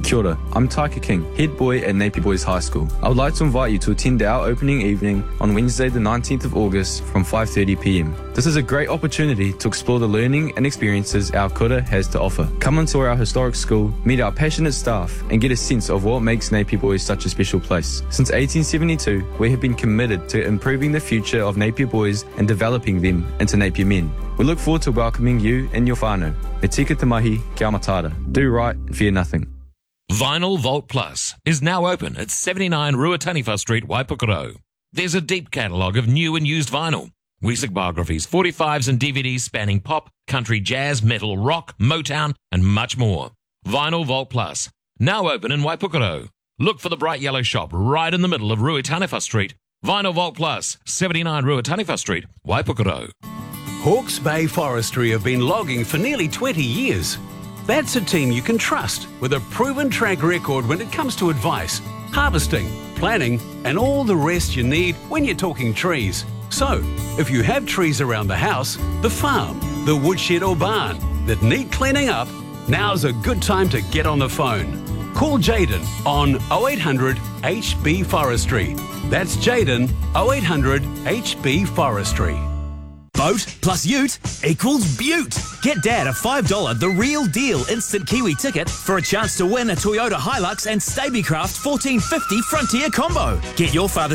Kia ora, I'm Taika King, head boy at Napier Boys High School. I would like to invite you to attend our opening evening on Wednesday the 19th of August from 5:30pm. This is a great opportunity to explore the learning and experiences our kura has to offer. Come and tour our historic school, meet our passionate staff and get a sense of what makes Napier Boys such a special place. Since 1872, we have been committed to improving the future of Napier Boys and developing them into Napier men. We look forward to welcoming you and your whānau. Me tika te mahi, kia matata. Do right and fear nothing. Vinyl Vault Plus is now open at 79 Ruataniwha Street, Waipukaro. There's a deep catalogue of new and used vinyl. Weezik biographies, 45s and DVDs spanning pop, country, jazz, metal, rock, Motown and much more. Vinyl Vault Plus, now open in Waipukaro. Look for the bright yellow shop right in the middle of Ruataniwha Street. Vinyl Vault Plus, 79 Ruataniwha Street, Waipukaro. Hawke's Bay Forestry have been logging for nearly 20 years. That's a team you can trust with a proven track record when it comes to advice, harvesting, planning and all the rest you need when you're talking trees. So, if you have trees around the house, the farm, the woodshed or barn that need cleaning up, now's a good time to get on the phone. Call Jaden on 0800 HB Forestry. That's Jaden 0800 HB Forestry. Boat plus ute equals beaut. Get Dad a $5 The Real Deal instant Kiwi ticket for a chance to win a Toyota Hilux and Stablecraft 1450 Frontier combo. Get your father